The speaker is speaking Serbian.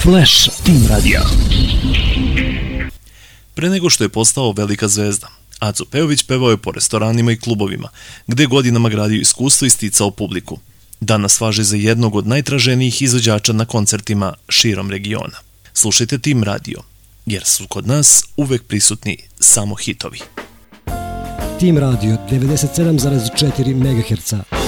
Flash Team Radio. Pre nego što je postao velika zvezda, Aco Pejović pevao je po restoranima i klubovima, gde godinama gradio iskustvo i sticao publiku. Danas važi za jednog od najtraženijih izvođača na koncertima širom regiona. Slušajte Team Radio, jer su kod nas uvek prisutni samo hitovi. Team Radio 97,4 MHz.